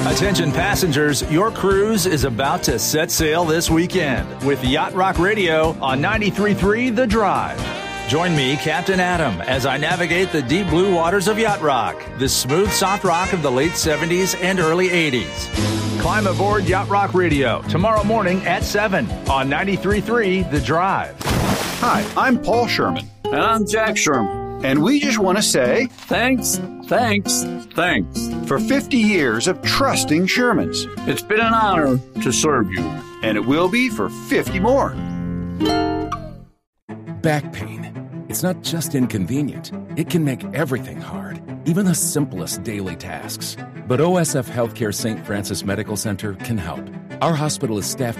Attention passengers, your cruise is about to set sail this weekend with Yacht Rock Radio on 93.3 The Drive. Join me, Captain Adam, as I navigate the deep blue waters of Yacht Rock, the smooth, soft rock of the late 70s and early 80s. Climb aboard Yacht Rock Radio tomorrow morning at 7 on 93.3 The Drive. Hi, I'm Paul Sherman. And I'm Jack Sherman. And we just want to say thanks for 50 years of trusting Shermans. It's been an honor to serve you. And it will be for 50 more. Back pain. It's not just inconvenient. It can make everything hard, even the simplest daily tasks. But OSF Healthcare St. Francis Medical Center can help. Our hospital is staffed